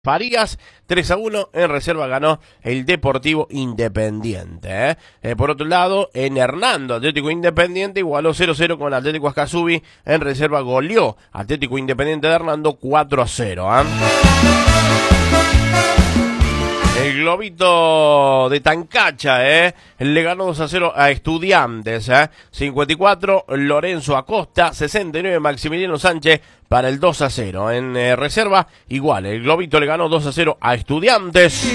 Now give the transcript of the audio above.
Farías 3-1, en reserva ganó el Deportivo Independiente. Por otro lado, en Hernando, Atlético Independiente igualó 0-0 con Atlético Ascasubi, en reserva goleó Atlético Independiente de Hernando 4-0. El Globito de Tancacha, le ganó 2-0 a Estudiantes, 54, Lorenzo Acosta, 69, Maximiliano Sánchez para el 2-0. En reserva, igual, el Globito le ganó 2-0 a Estudiantes.